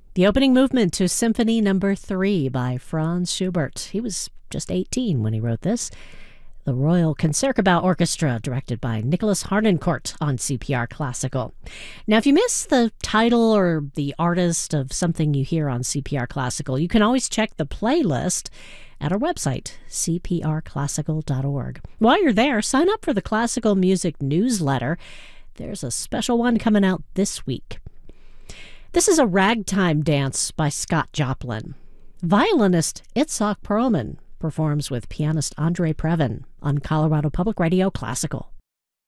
The opening movement to Symphony Number 3 by Franz Schubert. He was just 18 when he wrote this. The Royal Concertgebouw Orchestra, directed by Nicholas Harnoncourt on CPR Classical. Now, if you miss the title or the artist of something you hear on CPR Classical, you can always check the playlist at our website, cprclassical.org. While you're there, sign up for the Classical Music newsletter. There's a special one coming out this week. This is a ragtime dance by Scott Joplin. Violinist Itzhak Perlman performs with pianist Andre Previn on Colorado Public Radio Classical.